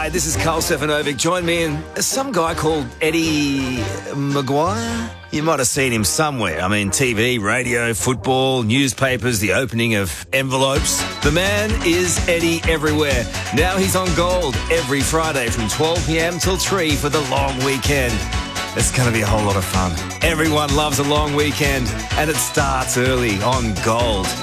G'day, this is Carl Stefanovic. Join me and some guy called Eddie Maguire. You might have seen him somewhere. I mean, TV, radio, football, newspapers, the opening of envelopes. The man is Eddie everywhere. Now he's on Gold every Friday from 12 p.m. till 3 for the long weekend. It's going to be a whole lot of fun. Everyone loves a long weekend, and it starts early on Gold.